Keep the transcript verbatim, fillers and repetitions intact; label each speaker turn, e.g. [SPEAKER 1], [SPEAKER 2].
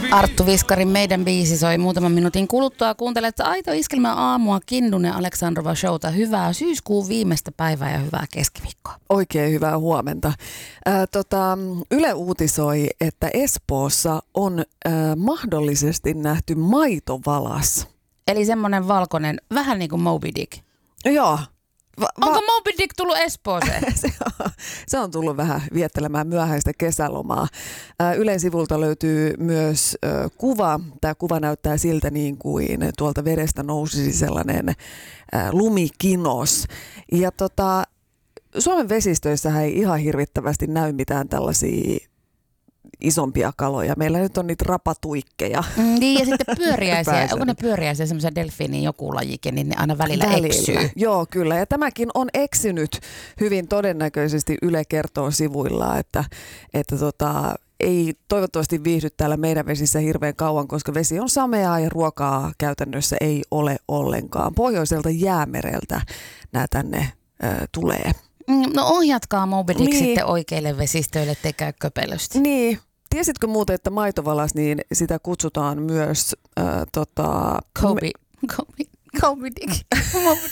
[SPEAKER 1] Arttu Viskarin Meidän biisi soi muutaman minuutin kuluttua. Kuuntelet Aito Iskelmän aamua, Kinnunen Aleksandrova showta. Hyvää syyskuun viimeistä päivää ja hyvää keskiviikkoa.
[SPEAKER 2] Oikein hyvää huomenta. Ää, tota, Yle uutisoi, että Espoossa on ää, mahdollisesti nähty maitovalas.
[SPEAKER 1] Eli semmoinen valkoinen, vähän niin kuin Moby Dick.
[SPEAKER 2] Joo.
[SPEAKER 1] Va- Onko Moby Dick tullut Espooseen?
[SPEAKER 2] se, on, se on tullut vähän viettelemään myöhäistä kesälomaa. Ää, Ylen sivulta löytyy myös ä, kuva. Tämä kuva näyttää siltä niin kuin tuolta vedestä nousisi sellainen ä, lumikinos. Ja tota, Suomen vesistöissähän ei ihan hirvittävästi näy mitään tällaisia isompia kaloja. Meillä nyt on niitä rapatuikkeja.
[SPEAKER 1] Mm, niin, ja sitten pyöriäisiä. Onko ne pyöriäisiä, semmoisia delfiinin joku lajike, niin ne aina välillä, välillä eksyy.
[SPEAKER 2] Joo, kyllä. Ja tämäkin on eksynyt hyvin todennäköisesti. Yle kertoo sivuillaan, että, että tota, ei toivottavasti viihdy täällä meidän vesissä hirveän kauan, koska vesi on sameaa ja ruokaa käytännössä ei ole ollenkaan. Pohjoiselta Jäämereltä nämä tänne ö, tulee.
[SPEAKER 1] No ohjatkaa Moby Dick
[SPEAKER 2] niin.
[SPEAKER 1] sitten oikeille vesistöille, tekää köpelösti.
[SPEAKER 2] Niin. Tiesitkö muuten, että maitovalas, niin sitä kutsutaan myös äh, tota...
[SPEAKER 1] Kobe. Kobe. Moby Dick.